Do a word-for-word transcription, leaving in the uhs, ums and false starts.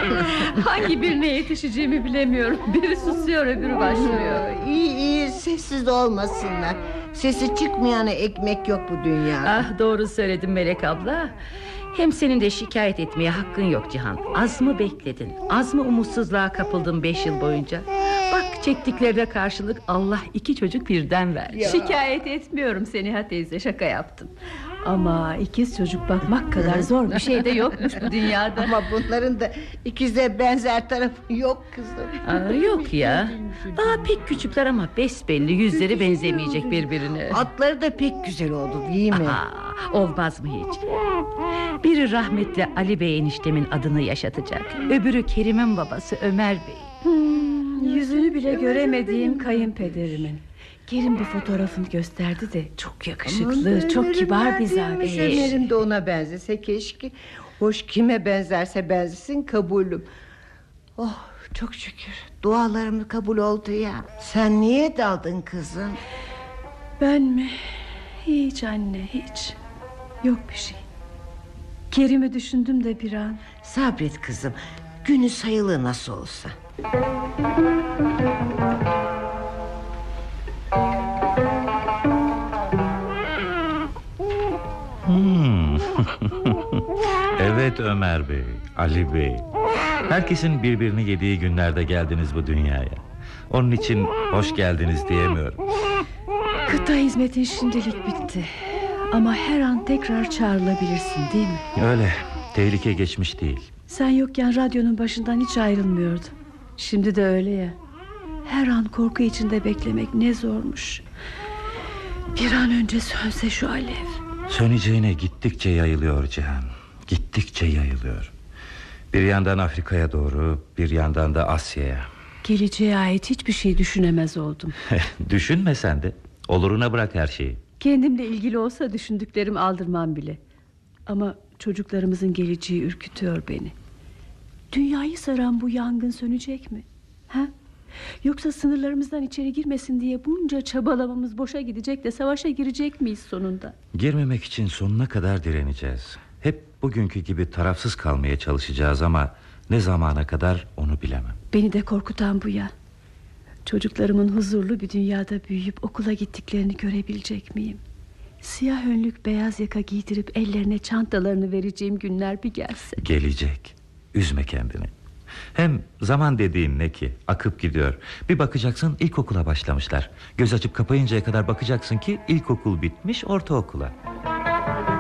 Hangi birine yetişeceğimi bilemiyorum. Biri susuyor, öbürü başlıyor. İyi iyi, sessiz olmasınlar. Sesi çıkmayana ekmek yok bu dünyada. Ah, doğru söyledin Melek abla. Hem senin de şikayet etmeye hakkın yok Cihan. Az mı bekledin? Az mı umutsuzluğa kapıldın beş yıl boyunca? Bak, çektiklerine karşılık Allah iki çocuk birden verdi. Ya. Şikayet etmiyorum Seniha teyze, şaka yaptım. Ama ikiz çocuk bakmak kadar zor bir şey de yokmuş bu dünyada. Ama bunların da ikize benzer tarafı yok kızım. Aa, yok ya. Daha pek küçükler ama besbelli yüzleri benzemeyecek birbirine. Atları da pek güzel oldu değil mi? Aha, olmaz mı hiç? Biri rahmetli Ali Bey eniştemin adını yaşatacak. Öbürü Kerim'in babası Ömer Bey. Hmm, yüzünü bile göremediğim kayınpederimin. Kerim bir fotoğrafını gösterdi de çok yakışıklı, Aman, çok kibar bir neredeymiş zat. Ömer'im de ona benzese keşke. Hoş, kime benzerse benzesin, kabulüm. Oh, çok şükür dualarım kabul oldu ya. Sen niye daldın kızım? Ben mi? Hiç anne, hiç. Yok bir şey. Kerim'i düşündüm de bir an. Sabret kızım, günü sayılı nasıl olsa. Hmm. Evet Ömer Bey, Ali Bey. Herkesin birbirini yediği günlerde geldiniz bu dünyaya. Onun için hoş geldiniz diyemiyorum. Kıta hizmetin şimdilik bitti. Ama her an tekrar çağrılabilirsin değil mi? Öyle, tehlike geçmiş değil. Sen yokken radyonun başından hiç ayrılmıyordum. Şimdi de öyle ya. Her an korku içinde beklemek ne zormuş. Bir an önce sönse şu alev. Söneceğine gittikçe yayılıyor Cihan. Gittikçe yayılıyor. Bir yandan Afrika'ya doğru, bir yandan da Asya'ya. Geleceğe ait hiçbir şey düşünemez oldum. Düşünme sen de. Oluruna bırak her şeyi. Kendimle ilgili olsa düşündüklerim aldırmam bile. Ama çocuklarımızın geleceği ürkütüyor beni. Dünyayı saran bu yangın sönecek mi? Ha? Yoksa sınırlarımızdan içeri girmesin diye bunca çabalamamız boşa gidecek de savaşa girecek miyiz sonunda? Girmemek için sonuna kadar direneceğiz. Hep bugünkü gibi tarafsız kalmaya çalışacağız ama ne zamana kadar onu bilemem. Beni de korkutan bu ya. Çocuklarımın huzurlu bir dünyada büyüyüp okula gittiklerini görebilecek miyim? Siyah önlük beyaz yaka giydirip ellerine çantalarını vereceğim günler bir gelse. Gelecek. Üzme kendini. Hem zaman dediğin ne ki? Akıp gidiyor. Bir bakacaksın ilkokula başlamışlar. Göz açıp kapayıncaya kadar bakacaksın ki ilkokul bitmiş ortaokula.